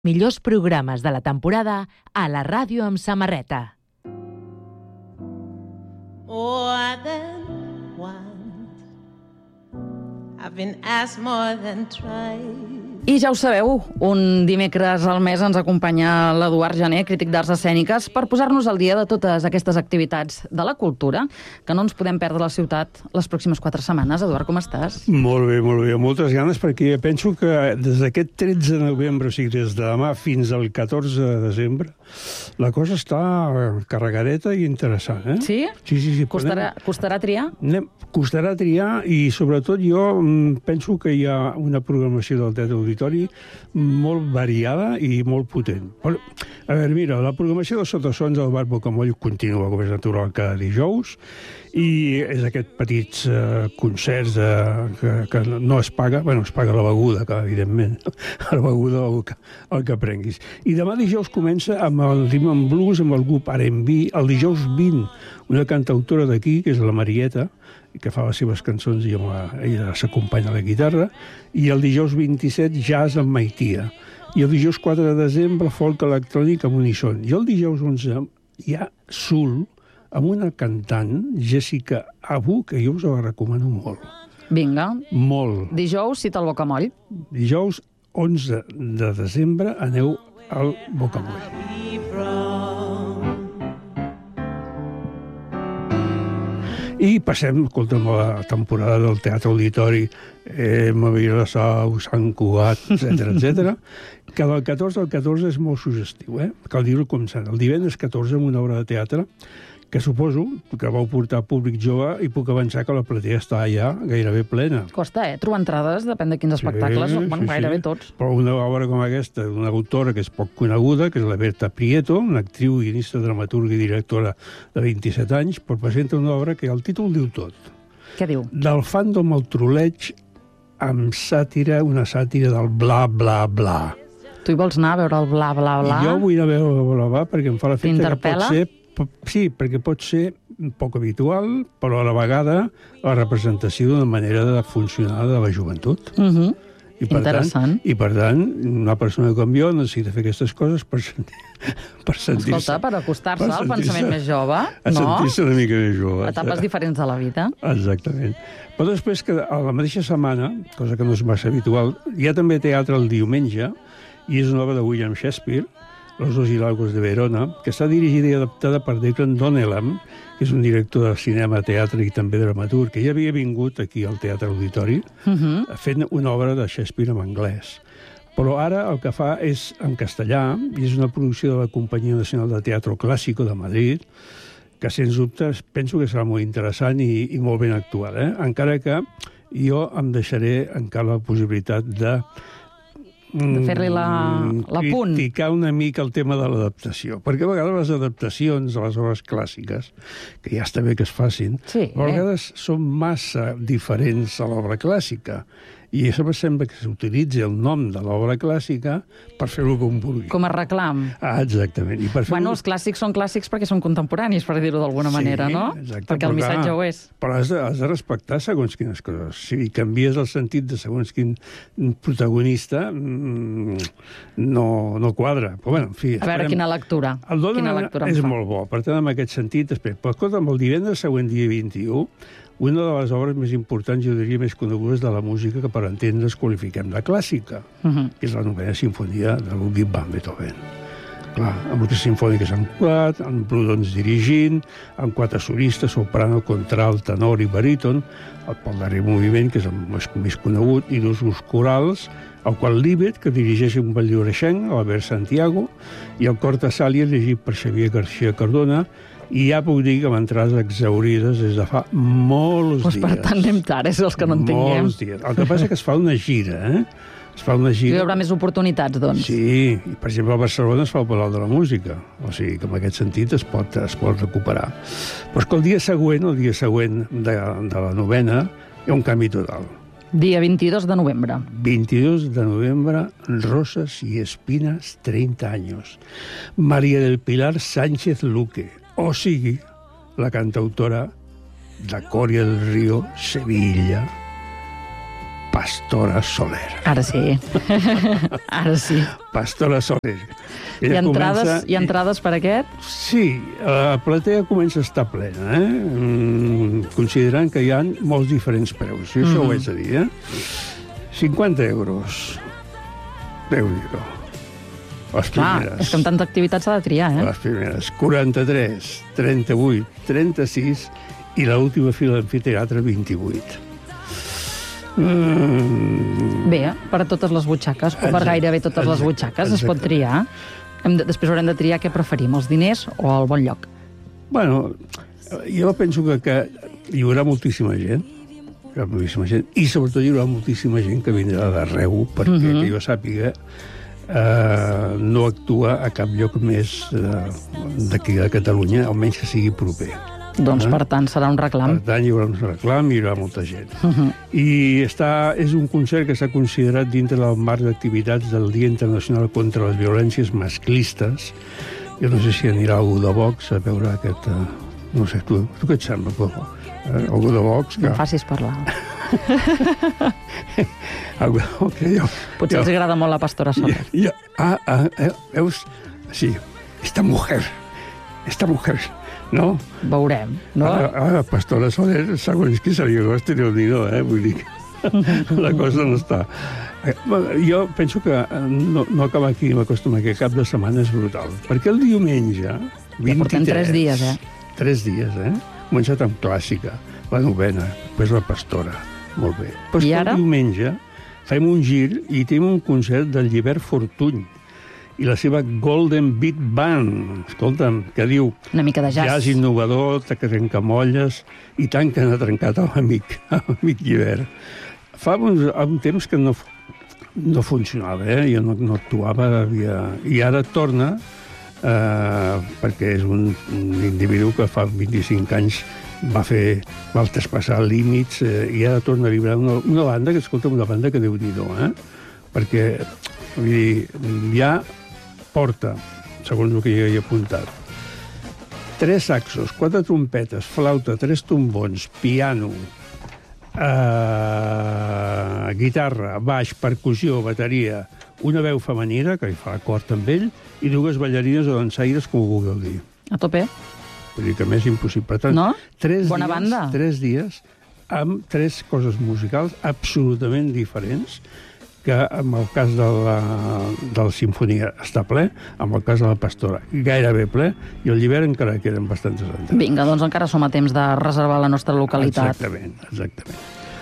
Millors programes de la temporada a la ràdio amb samarreta. More than once I've been asked more than twice. I ja ho sabeu, un dimecres al mes ens acompanya l'Eduard Jané, crític d'arts escèniques, per posar-nos al dia de totes aquestes activitats de la cultura que no ens podem perdre a la ciutat les pròximes 4 setmanes. Eduard, com estàs? Molt bé, molt bé. Moltes ganes, perquè penso que des d'aquest 13 de novembre, o sigui, des de demà fins al 14 de desembre, la cosa està carregadeta i interessant, eh? Sí? Sí. Costarà triar? Costarà triar i, sobretot, jo penso que hi ha una programació del Teatre Auditori molt variada i molt potent. Però, a veure, mira, la programació dels Sotasons del Bar Bocamoll continua, com és natural, cada dijous, i és aquests petits concerts que no es paga, bueno, es paga la beguda, que, evidentment, la beguda el que prenguis. I demà dijous comença amb el Rhythm and Blues, amb el grup R&B, el dijous 20, una cantautora d'aquí, que és la Marieta, que fa les seves cançons i ella s'acompanya a la guitarra, i el dijous 27 jazz amb Maitia, i el dijous 4 de desembre folk electrònic amb Unison, i el dijous 11 hi ha soul amb una cantant, Jessica Abu, que jo us la recomano molt. Vinga. Molt. Dijous, cita al Bocamoll. Dijous 11 de desembre aneu al Bocamoll. I passem, escolta'm, a la temporada del Teatre Auditori, Mavira Sau, Sant Cugat, etc, que del 14 al 14 és molt suggestiu, Cal dir-ho com s'ha. El divendres 14, amb una obra de teatre, que suposo que vau portar públic jove, i puc avançar que la platea està ja gairebé plena. Costa, trobar entrades, depèn de quins espectacles, gairebé tots. Però una obra com aquesta, d'una autora que és poc coneguda, que és la Berta Prieto, una actriu, guionista, dramaturga i directora de 27 anys, però presenta una obra que el títol diu tot. Què diu? Del fandom al troleig amb sàtira, una sàtira del bla, bla, bla. Tu hi vols anar a veure el bla, bla, bla? Jo vull anar a veure el bla, bla, bla, perquè em fa l'efecte que pot ser... Sí, perquè pot ser poc habitual, però a la vegada la representació d'una manera de funcionar de la joventut. Interessant. I per tant, una persona com jo necessita fer aquestes coses per sentir-se... Escolta, per acostar-se al pensament més jove, no? A sentir-se una mica més jove. Etapes diferents de la vida. Exactament. Però després, que a la mateixa setmana, cosa que no és massa habitual, hi ha també teatre el diumenge, i és una obra de William Shakespeare, Los dos Hidalgos de Verona, que està dirigida i adaptada per Declan Donnellan, que és un director de cinema, teatre i també dramaturg, que ja havia vingut aquí al Teatre Auditori fent una obra de Shakespeare en anglès. Però ara el que fa és en castellà, i és una producció de la Companyia Nacional de Teatro Clásico de Madrid, que, sens dubte, penso que serà molt interessant i molt ben actuada. Encara que jo em deixaré encara la possibilitat de fer-li l'apunt. Criticar una mica el tema de l'adaptació. Perquè a vegades les adaptacions de les obres clàssiques, que ja està bé que es facin, a vegades són massa diferents a l'obra clàssica. I això sembla que s'utilitzi el nom de l'obra clàssica per fer-ho com vulgui. Com a reclam. Exactament. Bueno, els clàssics són clàssics perquè són contemporanis, per dir-ho d'alguna manera, no? Exacte, perquè el missatge ho és. Però has de respectar segons quines coses. Si canvies el sentit de segons quin protagonista, no quadra. Però, bueno, en fi... A veure, quina lectura. El Donnellan és molt bo. Per tant, en aquest sentit, però escolta, el divendres següent, dia 21, una de les obres més importants, jo diria més conegudes de la música, que per entendre's qualifiquem de clàssica, que és la 9a sinfonia de Ludwig van Beethoven. Clar, amb una sinfònica Sant Cugat, amb Prudhons dirigint, amb 4 solistes, soprano, contralt, tenor i baríton, pel darrer moviment, que és el més conegut, i 2 grups corals, el qual Libet, que dirigeix un ball-lloreixenc, Albert Santiago, i el cor Tessàlia, dirigit per Xavier García Cardona, i ja puc dir que amb entrades exaurides des de fa molts dies. Per tant, anem tard, és els que no entenguem. Molts dies. El que passa és que es fa una gira, Es fa una gira... Hi haurà més oportunitats, doncs. Sí, i per exemple a Barcelona es fa el Palau de la Música, o sigui que en aquest sentit es pot recuperar. Però és que el dia següent de la 9a, hi ha un canvi total. Dia 22 de novembre. 22 de novembre, Rosas y Espinas, 30 años. María del Pilar Sánchez Luque, o sigui, la cantautora de Coria del Río, Sevilla, Pastora Soler. Ara sí. Ara sí. Pastora Soler. Hi ha entrades per aquest? Sí, la platea comença a estar plena, considerant que hi ha molts diferents preus. Jo això ho haig de dir, 50 euros. Déu-n'hi-do. Les primeres. És que amb tanta activitat s'ha de triar, Les primeres. 43, 38, 36 i l'última fila d'amfiteatre 28. Bé, per a totes les butxaques, o per gairebé totes les butxaques, es pot triar. Després haurem de triar què preferim, els diners o el bon lloc. Bueno, jo penso que hi haurà moltíssima gent, i sobretot hi haurà moltíssima gent que vindrà d'arreu, perquè que jo sàpiga no actua a cap lloc més d'aquí de Catalunya, almenys que sigui proper. Doncs, per tant, serà un reclam. Per tant, hi haurà un reclam i hi haurà molta gent. I és un concert que s'ha considerat dintre del marc d'activitats del Dia Internacional contra les Violències Masclistes. Jo no sé si anirà algú de Vox a veure aquest... No sé, tu què et sembla, Coco? Algú de Vox? No em facis parlar. Potser els agrada molt la Pastora Soler. Veus? Sí, esta mujer, no? Veurem, no? Pastora Soler, segons qui se li acosti, Déu-n'hi-do, vull dir que la cosa no està... Jo penso que no acaba aquí, m'acostuma, que cap de setmana és brutal. Perquè el diumenge, 23... Ja portem 3 dies, 3 dies, Començat amb clàssica, la novena, després la Pastora. Molt bé. Però i ara? El diumenge fem un gir i tenim un concert del Llibert Fortuny i la seva Golden Beat Band, escolta'm, que diu... Una mica de jazz. Jazz innovador, trencamolles, i tant que n'ha trencat l'amic Llibert. Fa un temps que no funcionava, jo no actuava, i ara torna, perquè és un individu que fa 25 anys va traspassar límits i ara torna a vibrar una banda que, escolta, una banda que Déu-n'hi-do, perquè, vull dir, ja porta, segons el que jo he apuntat, 3 saxos, 4 trompetes, flauta, 3 trombons, piano, guitarra, baix, percussió, bateria, una veu femenina, que hi fa acord amb ell, i 2 ballarines o dansaires, com ho vulgueu dir. A tope. Vull dir que més impossible. Per tant, no? Bona banda. 3 dies amb 3 coses musicals absolutament diferents, que en el cas de la Simfonia està ple, en el cas de la Pastora gairebé ple, i el Llibert encara queden bastantes entrades. Vinga, doncs encara som a temps de reservar la nostra localitat. Exactament.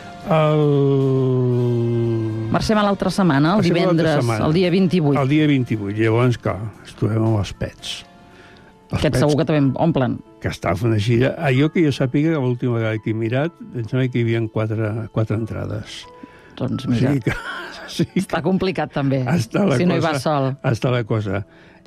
Marxem a l'altra setmana, el divendres, el dia 28. El dia 28, llavors, clar, ens trobem amb els Pets. Aquests segur que també omplen. Que està fent una gira. Jo que jo sàpiga, que l'última vegada que he mirat, em sembla que hi havia 4 entrades. Doncs mira, està complicat també, si no hi vas sol. Està la cosa.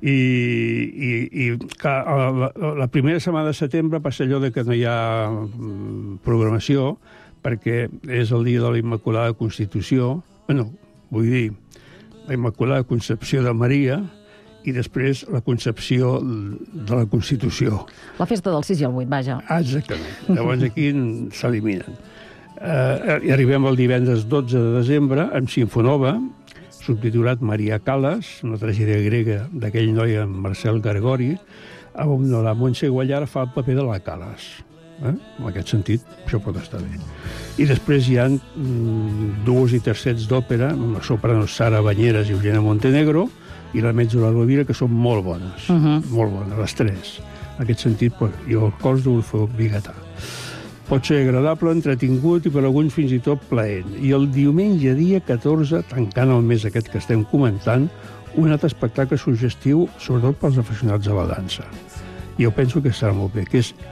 I la primera setmana de setembre passa allò de que no hi ha programació, perquè és el dia de la Immaculada Constitució, vull dir, la Immaculada Concepció de Maria, i després la concepció de la Constitució. La festa del 6 i el 8, vaja. Exactament. Llavors aquí s'eliminen. I arribem el divendres 12 de desembre amb Sinfonova, subtitulat Maria Callas, una tragèdia grega d'aquell noi en Marcel Gargori, on la Montse Guallar fa el paper de la Callas. En aquest sentit, això pot estar bé. I després hi ha 2 i tercets d'òpera, la soprano Sara Banyeres i Eugenia Montenegro, i la Mezzola Rovira, que són molt bones, molt bones, les 3. En aquest sentit, jo el cos d'Orfeu Bigatà. Pot ser agradable, entretingut i per alguns fins i tot plaent. I el diumenge, dia 14, tancant el mes aquest que estem comentant, un altre espectacle suggestiu, sobretot pels aficionats a la dansa. Jo penso que serà molt bé, que és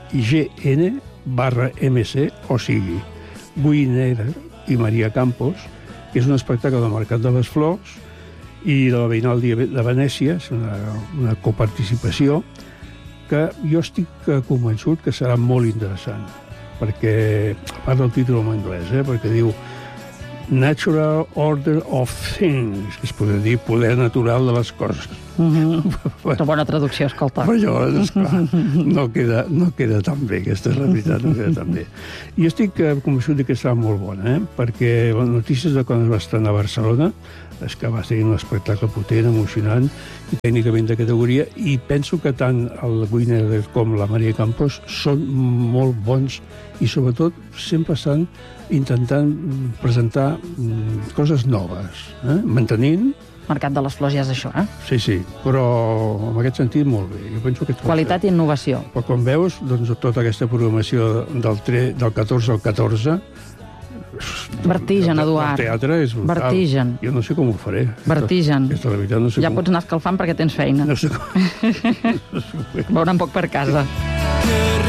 GN/MC, o sigui, Guinera i Maria Campos, que és un espectacle del Mercat de les Flors i de la Veïnal de Venècia, és una coparticipació que jo estic convençut que serà molt interessant, perquè, a part del títol en anglès, perquè diu Natural Order of Things, que es podria dir poder natural de les coses. Una bona traducció, escolta. Però allò, esclar, no queda tan bé, aquesta és la veritat, no queda tan bé. I estic convençut que serà molt bona, perquè les notícies de quan es va estrenar a Barcelona és que va ser un espectacle potent, emocionant i tècnicament de categoria, i penso que tant el Wiener com la Maria Campos són molt bons i sobretot sempre estan intentant presentar coses noves, mantenint... Mercat de les Flors ja és això, Sí, però en aquest sentit molt bé. Jo penso que qualitat i innovació. Però quan veus tota aquesta programació del 14 al 14... Vertigen, Eduard. El teatre és brutal. Vertigen. Jo no sé com ho faré. Vertigen. Aquesta, la veritat, no sé ja pots anar escalfant perquè tens feina. No sé com... Veurà un poc per casa.